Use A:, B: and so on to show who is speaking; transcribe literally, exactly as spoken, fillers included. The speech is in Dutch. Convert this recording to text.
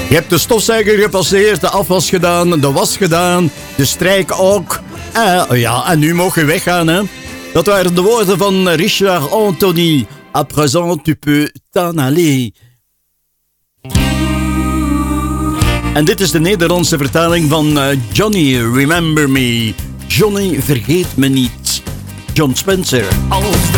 A: Je hebt de stofzuiger gepasseerd, de afwas gedaan, de was gedaan, de strijk ook. Eh, ja, en nu mag je weggaan, hè. Dat waren de woorden van Richard Anthony. À présent, tu peux t'en aller. En dit is de Nederlandse vertaling van uh, Johnny, Remember Me. Johnny, vergeet me niet. John Spencer. Als de